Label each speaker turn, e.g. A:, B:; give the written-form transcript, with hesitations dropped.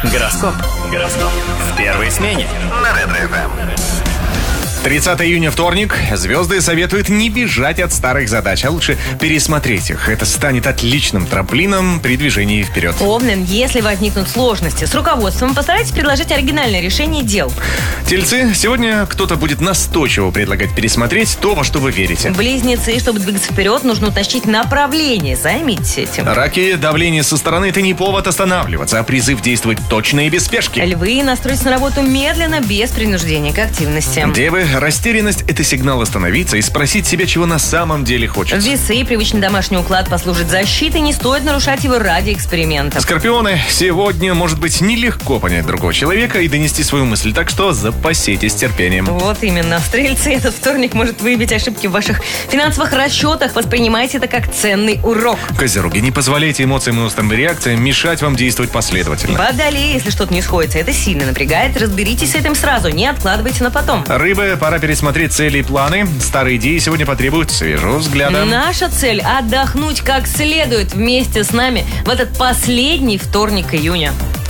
A: Гороскоп. В первой смене на Ретро-ФМ.
B: 30 июня, вторник. Звезды советуют не бежать от старых задач, а лучше пересмотреть их. Это станет отличным трамплином при движении вперед.
C: Овен, если возникнут сложности с руководством, постарайтесь предложить оригинальное решение дел.
B: Тельцы, сегодня кто-то будет настойчиво предлагать пересмотреть то, во что вы верите.
C: Близнецы, чтобы двигаться вперед, нужно уточнить направление. Займитесь этим.
B: Раки, давление со стороны – это не повод останавливаться, а призыв действовать точно и без спешки.
C: Львы, настройтесь на работу медленно, без принуждения к активности.
B: Девы, растерянность – это сигнал остановиться и спросить себя, чего на самом деле хочется.
C: Весы, привычный домашний уклад послужит защитой, не стоит нарушать его ради эксперимента.
B: Скорпионы, сегодня может быть нелегко понять другого человека и донести свою мысль, так что запаситесь терпением.
C: Вот именно. Стрельцы, этот вторник может выявить ошибки в ваших финансовых расчетах. Воспринимайте это как ценный урок.
B: Козероги, не позволяйте эмоциям и острым реакциям мешать вам действовать последовательно.
C: Водолеи, если что-то не сходится, это сильно напрягает, разберитесь с этим сразу, не откладывайте на потом.
B: Рыбы, пора пересмотреть цели и планы. Старые идеи сегодня потребуют свежего взгляда.
C: Наша цель – отдохнуть как следует вместе с нами в этот последний вторник июня.